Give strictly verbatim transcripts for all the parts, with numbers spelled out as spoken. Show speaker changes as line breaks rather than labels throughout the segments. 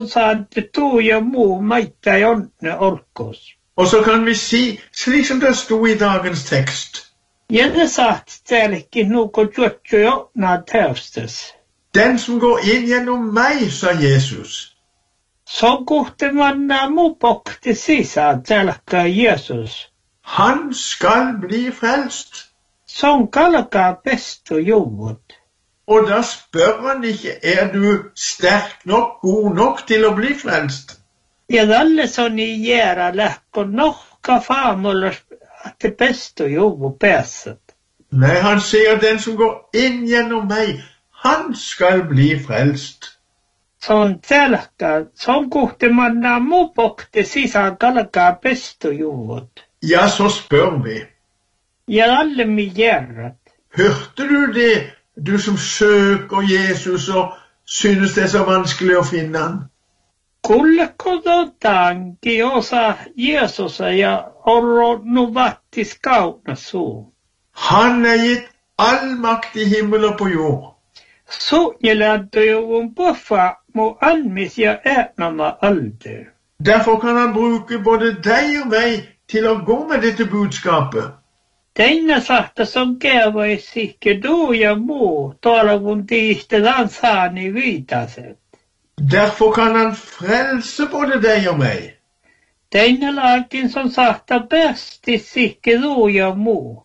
saadde tuu ja muu maita i onne orkos.
Og så kan vi si, slik som det stod i dagens tekst.
Ja det saat täälläkin nuko juotjo jotnaa täystes.
Den som går inn gjennom meg, sa Jesus.
Så kohti manna muu pokti sisään täälläkää Jesus.
Han skal bli frelst.
Sånn kalkaa pesto juvut.
Og da spør han ikke, er du sterk nok, god nok til å bli frelst?
Ja tälle soni jäära lähko nohka faamulla at det pesto juvu päässet.
Nei, han sier den som går inn gjennom meg, han skal bli frelst.
Sånn täälläkää, sånn kohti manna muu pokti sisään kalkaa pesto juvut.
Ja, så spør vi.
Ja alle mi hjärrat.
Hørte du det, du som søker Jesus og synes det er så vanskelig å finne han?
Kulleko tanki osa Jeesusa ja orro nu vattis kauna suu.
Han er gitt all makt i himmel og på jord.
Suunjelääntöjuvun puffa mu almis ja äänama alder.
Derfor kan han bruke både deg og meg til å gå med dette budskapet.
Teina sahta som kävais sikke du ja muu tolvun tiistetaan saani viitaset.
Derfor kan han frelse både deg og meg.
Teina laakin som sahta bästi sikke du ja muu.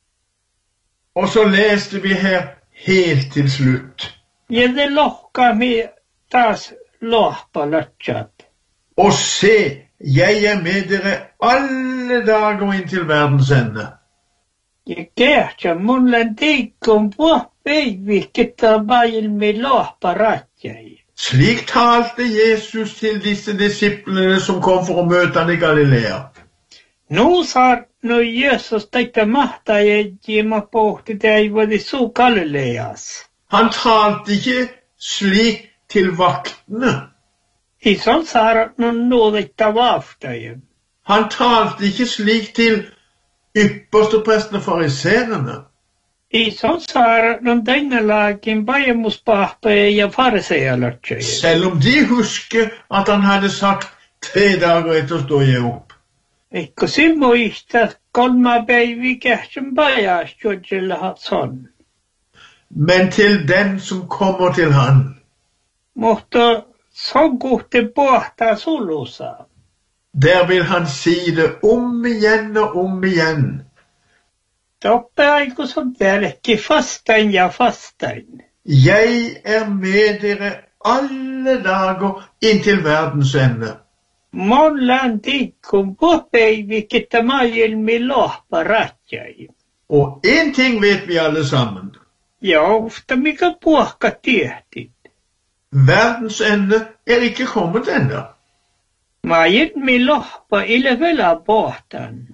Og så leste vi her helt til slutt.
Ja det lohkaa mi taas lohpa lötsat.
Og se, jeg er med dere alle dager inn til verdens ende.
Ja kertsa mulle tiikkuun puhpeivikkitta maailmi lohpa ratjai.
Slik talte Jesus til disse disiplene som kom for å møte han i Galilea.
Nu saar no Jesus teikka mahtajajima pohti teivadi suu Galileas.
Han talte ikke slik til vaktene.
Ison saar no nuudetta vaaftajen.
Han talte ikke slik til ypperstepresten og fariserene.
Ison saar no deinalaakin pajemuspahtoja ja farisejalotjajen.
Selv om de husker at han hadde sagt tre dager etter å stå jeg opp.
Eikö simmuista kolma päivi kähtsän pajas juotsella son.
Men til den som kommer til han.
Mutta son kohti pohtaa sulusa.
Der vil han si det om igjen og om igjen.
Toppe aiku som tällekin fastain ja fastain.
Jeg er med dere alle dager inntil verdens ende.
Mollaan tiikkun puhpeivikkitta maailmi lohpa ratjai.
Og en ting vet vi alle sammen.
Ja ofta mikä puhka tiehtit.
Verdens ende er ikke kommet enda.
Maailmi lohpa ille vela pohtan.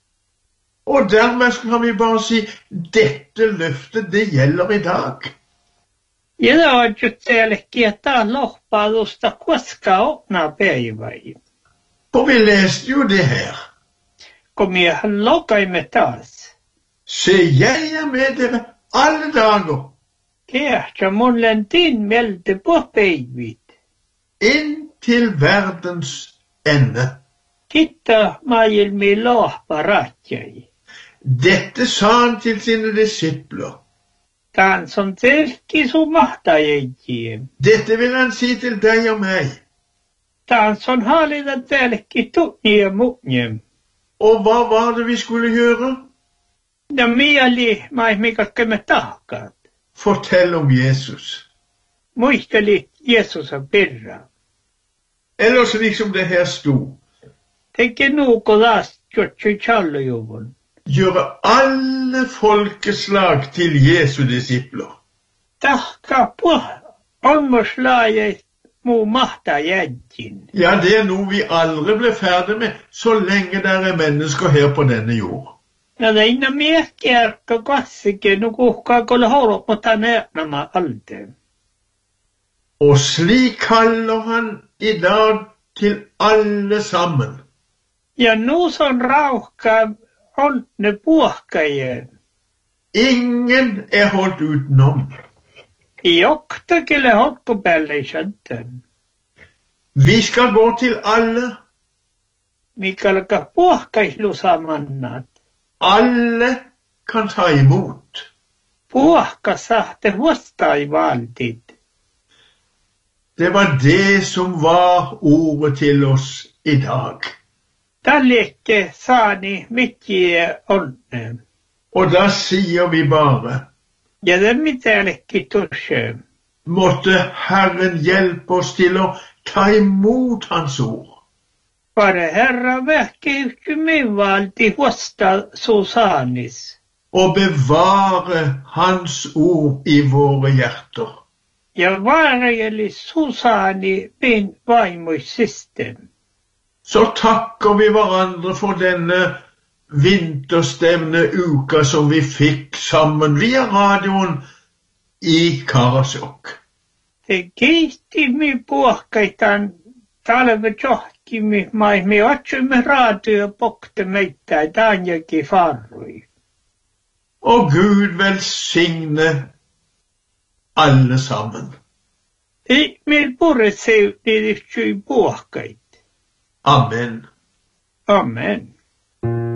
Og dermed kan vi bare si, dette løftet det gjelder i dag.
Ja det on jo tällekin, että lohpaadusta koska opna päiväi.
Og vi leste jo det her.
Kom jeg lokaimme taas.
Se, jeg er med dere alle dager.
Kertsa mulle din melde på päivit.
Inn til verdens ende.
Kitta maailmi lohpa ratjai.
Dette sa han til sine disipler.
Tan som telki su mahtajajie.
Dette vil han si til deg og meg.
Tan som halida telki tutnie mutniem.
Og hva var det vi skulle gjøre?
Ja mieli maihmikakkemme tahkat.
Fortell om Jesus.
Muisteli Jeesusa pirra.
Eller slik som det her stod.
Teke nuko taas tjotsi challujuvun.
Gjøre alle folkeslag til Jesu disipler.
Tahka på olmoslaajat muu mahtajajin.
Ja, det er noe vi aldri ble ferdig med, så lenge det er mennesker her på denne jord.
Ja det inna miekkiarka kassikin nukuhkaa kolle horot, mutta näärnama alde.
Og slik kaller han i dag til alle sammen.
Ja nu son rauhka onne puhkajien.
Ingen er holdt utenom.
I oktakille holkopäälle i sänten.
Vi skal gå til alle.
mikä alkaa puohkaislusamannat.
Alle kan ta imot.
Puohka sahte huostaivaltit.
Det var det som var ordet til oss i dag.
Tälleke saani mitjie onne.
Og da sier vi bare,
Ja det mitällekin tursö.
måtte Herren hjelpe oss til å ta imot hans ord.
Pare herra vähki yhtymin valti huosta Susanis.
Og bevare hans ord i våre hjerter.
Ja vaarajeli Susani min vaimoissisten.
Så takker vi hverandre for denne vinterstevne uka som vi fikk sammen via radioen i Karasjok.
Te kiistimme puohkaitan talve johtimme maimme otsumme radio pokte meitä tanjakin farrui.
Og Gud velsigne alle sammen.
Ei meil puretseu niitä puohkait.
Amen.
Amen.